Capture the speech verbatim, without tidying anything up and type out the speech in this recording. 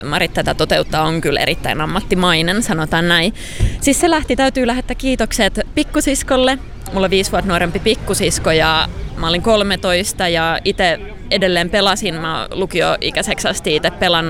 Marit tätä toteuttaa on kyllä erittäin ammattimainen, sanotaan näin. Siis se lähti, täytyy lähettää kiitokset pikkusiskolle. Mulla on viisi vuotta nuorempi pikkusisko ja mä olin kolmetoista ja itse edelleen pelasin. Mä lukioikäiseksi asti itse pelannut